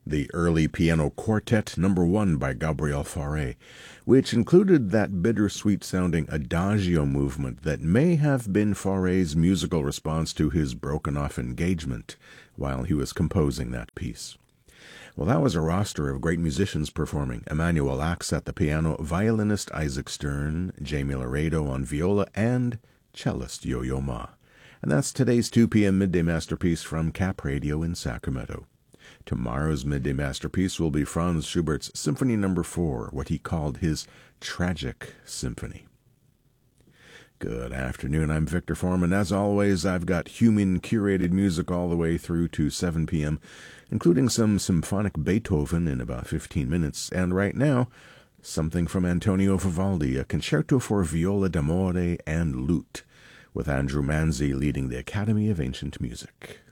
the early piano quartet number 1 by Gabriel Fauré, which included that bittersweet-sounding adagio movement that may have been Fauré's musical response to his broken-off engagement while he was composing that piece. Well, that was a roster of great musicians performing. Emanuel Ax at the piano, violinist Isaac Stern, Jamie Laredo on viola, and cellist Yo-Yo Ma. And that's today's 2 p.m. Midday Masterpiece from Cap Radio in Sacramento. Tomorrow's Midday Masterpiece will be Franz Schubert's Symphony No. 4, what he called his Tragic Symphony. Good afternoon, I'm Victor Foreman. As always, I've got human-curated music all the way through to 7 p.m., including some symphonic Beethoven in about 15 minutes, and right now, something from Antonio Vivaldi, a concerto for viola d'amore and lute, with Andrew Manzi leading the Academy of Ancient Music.